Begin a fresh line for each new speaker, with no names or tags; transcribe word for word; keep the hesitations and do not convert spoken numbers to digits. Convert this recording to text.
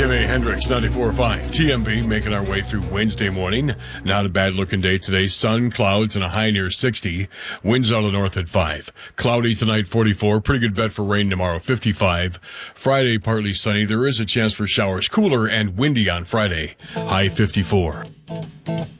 Jimi Hendrix, ninety-four point five. T M B making our way through Wednesday morning. Not a bad looking day today. Sun, clouds, and a high near sixty. Winds out of the north at five. Cloudy tonight, forty-four. Pretty good bet for rain tomorrow, fifty-five. Friday, partly sunny. There is a chance for showers. Cooler and windy on Friday. High fifty-four.